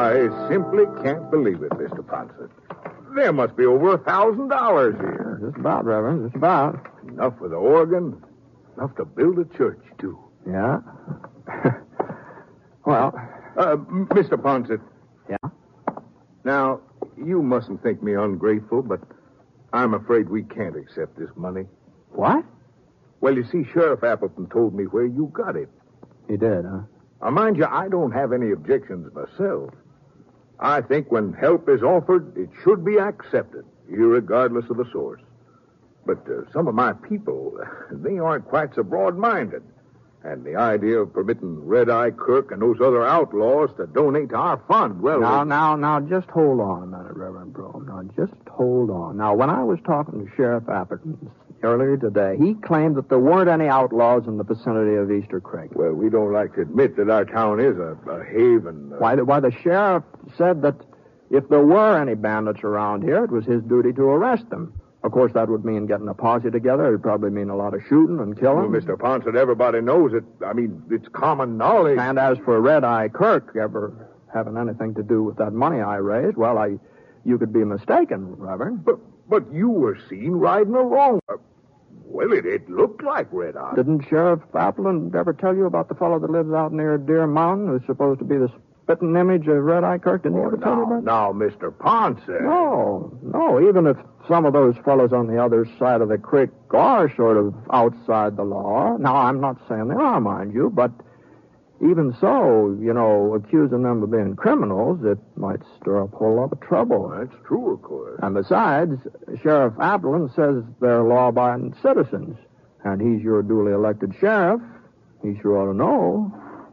I simply can't believe it, Mr. Ponce. There must be over $1,000 here. Just about, Reverend, just about. Enough for the organ, enough to build a church, too. Yeah? Well... Mr. Ponce. Yeah? Now, you mustn't think me ungrateful, but I'm afraid we can't accept this money. What? Well, you see, Sheriff Appleton told me where you got it. He did, huh? Now, mind you, I don't have any objections myself. I think when help is offered, it should be accepted, irregardless of the source. But some of my people, they aren't quite so broad-minded. And the idea of permitting Red Eye Kirk and those other outlaws to donate to our fund, well... Now, just hold on a minute, Reverend Brome. Now, just hold on. Now, when I was talking to Sheriff Appleton earlier today, he claimed that there weren't any outlaws in the vicinity of Easter Creek. Well, we don't like to admit that our town is a haven. Why, the sheriff said that if there were any bandits around here, it was his duty to arrest them. Of course, that would mean getting a posse together. It would probably mean a lot of shooting and killing. Well, Mr. Ponce, everybody knows it. I mean, it's common knowledge. And as for Red Eye Kirk ever having anything to do with that money I raised, well, you could be mistaken, Reverend. But you were seen riding along. Well, it looked like Red Eye. Didn't Sheriff Appleton ever tell you about the fellow that lives out near Deer Mountain who's supposed to be the spitting image of Red Eye Kirk? Didn't he ever tell you about that? Now, Mr. Ponce. No, even if some of those fellows on the other side of the creek are sort of outside the law. Now, I'm not saying they are, mind you, but even so, accusing them of being criminals, it might stir up a whole lot of trouble. That's true, of course. And besides, Sheriff Appleton says they're law-abiding citizens, and he's your duly elected sheriff. He sure ought to know.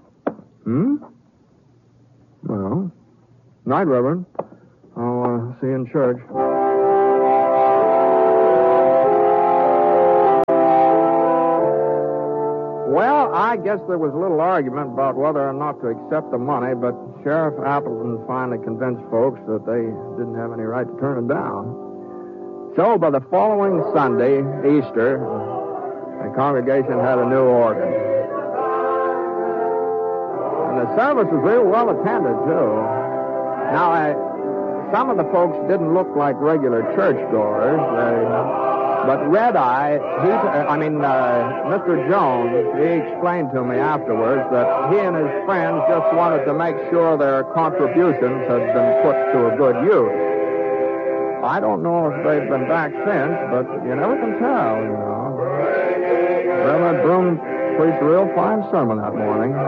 Well, night, Reverend. I'll see you in church. Well, I guess there was a little argument about whether or not to accept the money, but Sheriff Appleton finally convinced folks that they didn't have any right to turn it down. So, by the following Sunday, Easter, the congregation had a new organ. And the service was real well attended, too. Now, some of the folks didn't look like regular churchgoers. But Red Eye, Mr. Jones, he explained to me afterwards that he and his friends just wanted to make sure their contributions had been put to a good use. I don't know if they've been back since, but you never can tell, Reverend Brome preached a real fine sermon that morning.